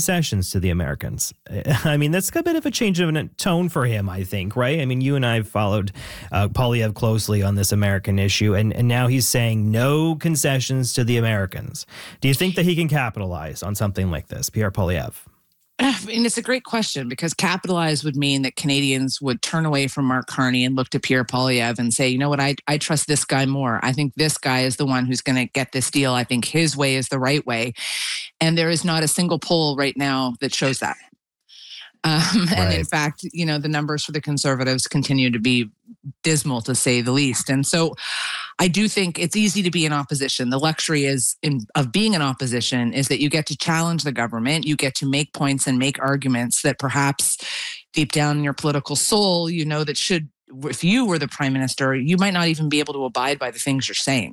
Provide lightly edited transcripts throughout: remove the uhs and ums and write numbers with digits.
concessions to the Americans. I mean, that's a bit of a change of tone for him, I think, right? I mean, you and I have followed Poilievre closely on this American issue, and now he's saying no concessions to the Americans. Do you think that he can capitalize on something like this, Pierre Poilievre? I mean, it's a great question, because capitalize would mean that Canadians would turn away from Mark Carney and look to Pierre Poilievre and say, you know what, I trust this guy more. I think this guy is the one who's going to get this deal. I think his way is the right way. And there is not a single poll right now that shows that. And in fact, the numbers for the Conservatives continue to be dismal, to say the least. And so I do think it's easy to be in opposition. The luxury of being in opposition is that you get to challenge the government. You get to make points and make arguments that perhaps deep down in your political soul, that if you were the prime minister, you might not even be able to abide by the things you're saying.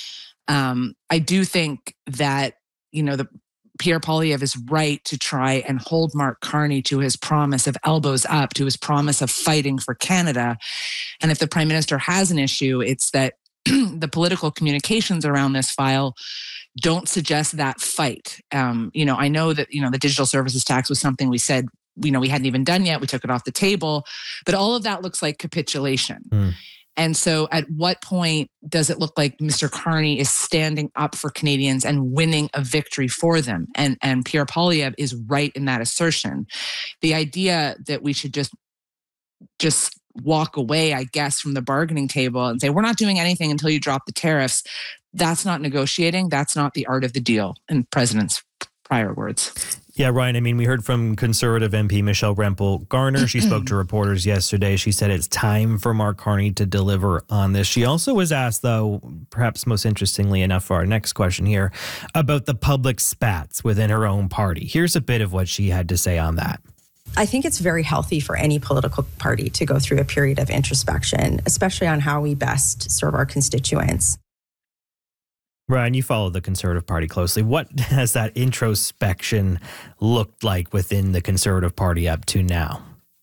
I do think that, Pierre Poilievre is right to try and hold Mark Carney to his promise of elbows up, to his promise of fighting for Canada. And if the Prime Minister has an issue, it's that the political communications around this file don't suggest that fight. I know that, the digital services tax was something we said, we hadn't even done yet. We took it off the table. But all of that looks like capitulation. And so at what point does it look like Mr. Carney is standing up for Canadians and winning a victory for them? And Pierre Poilievre is right in that assertion. The idea that we should just walk away, I guess, from the bargaining table and say, we're not doing anything until you drop the tariffs, that's not negotiating. That's not the art of the deal, in the president's prior words. Yeah, Ryan, I mean, we heard from Conservative MP Michelle Rempel-Garner. She spoke to reporters yesterday. She said it's time for Mark Carney to deliver on this. She also was asked, though, perhaps most interestingly enough for our next question here, about the public spats within her own party. Here's a bit of what she had to say on that. I think it's very healthy for any political party to go through a period of introspection, especially on how we best serve our constituents. Ryan, you follow the Conservative Party closely. What has that introspection looked like within the Conservative Party up to now?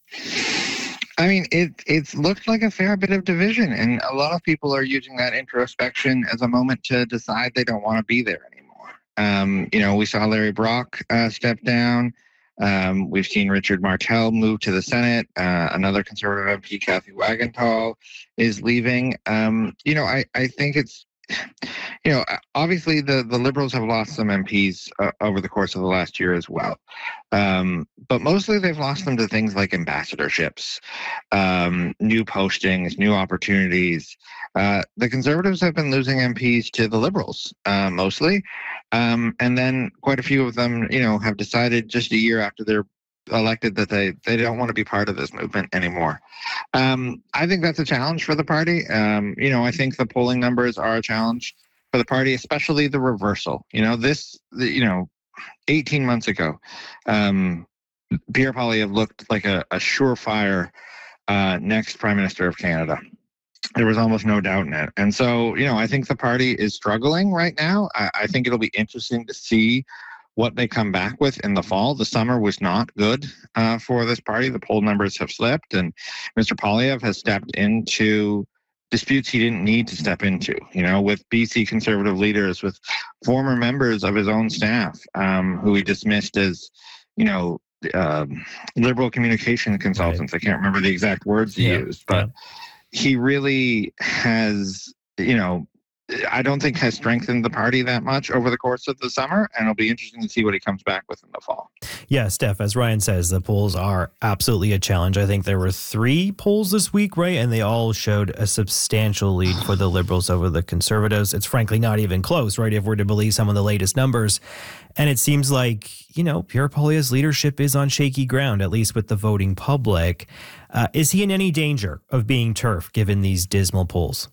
I mean, it's looked like a fair bit of division, and a lot of people are using that introspection as a moment to decide they don't want to be there anymore. We saw Larry Brock step down. We've seen Richard Martel move to the Senate. Another Conservative MP, Kathy Wagenthal, is leaving. I think it's, obviously the Liberals have lost some MPs over the course of the last year as well. But mostly they've lost them to things like ambassadorships, new postings, new opportunities. The Conservatives have been losing MPs to the Liberals, mostly. And then quite a few of them, have decided just a year after they're elected that they don't want to be part of this movement anymore. I think that's a challenge for the party. I think the polling numbers are a challenge for the party, especially the reversal. 18 months ago, Pierre Poilievre looked like a surefire next Prime Minister of Canada. There was almost no doubt in it. And so, I think the party is struggling right now. I think it'll be interesting to see what they come back with in the fall. The summer was not good for this party. The poll numbers have slipped, and Mr. Poilievre has stepped into disputes he didn't need to step into, with BC Conservative leaders, with former members of his own staff who he dismissed as, liberal communication consultants. Right. I can't remember the exact words he used, but he really has, I don't think has strengthened the party that much over the course of the summer, and it'll be interesting to see what he comes back with in the fall. Yeah, Steph, as Ryan says, the polls are absolutely a challenge. I think there were 3 polls this week, right? And they all showed a substantial lead for the Liberals over the Conservatives. It's frankly not even close, right, if we're to believe some of the latest numbers. And it seems like, Pierre Poilievre's leadership is on shaky ground, at least with the voting public. Is he in any danger of being turfed given these dismal polls?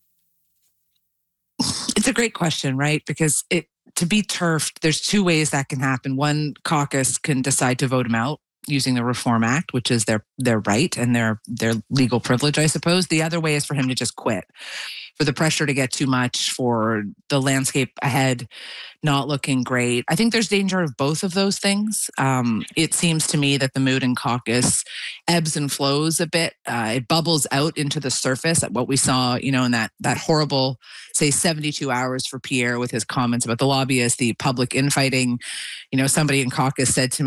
It's a great question, right? Because to be turfed, there's 2 ways that can happen. One caucus can decide to vote him out using the Reform Act, which is their right and their legal privilege, I suppose. The other way is for him to just quit, for the pressure to get too much, for the landscape ahead not looking great. I think there's danger of both of those things. It seems to me that the mood in caucus ebbs and flows a bit. It bubbles out into the surface at what we saw, in that horrible, say, 72 hours for Pierre with his comments about the lobbyists, the public infighting. Somebody in caucus said to me,